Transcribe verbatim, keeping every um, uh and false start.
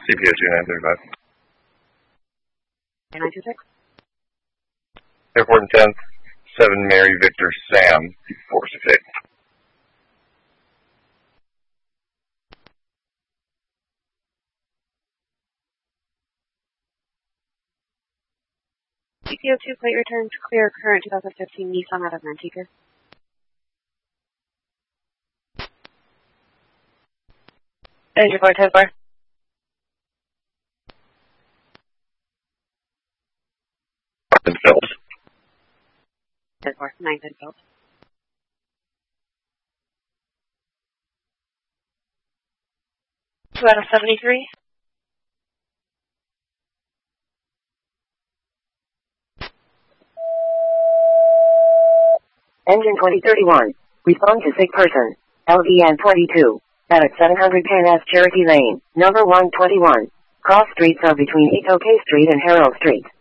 C P O two nine three five. nine two six. Airport and tenth, seven Mary Victor Sam, four six eight. C P O two plate return to clear current twenty fifteen Nissan out of Manteca. Engine four, ten four. ten filled. ten four, nine ten filled. two out of seventy-three. Engine twenty thirty-one. Respond to sick person. L V N twenty-two. At seven hundred ten S Cherokee Lane, number one twenty-one. Cross streets are between Etoke Street and Harold Street.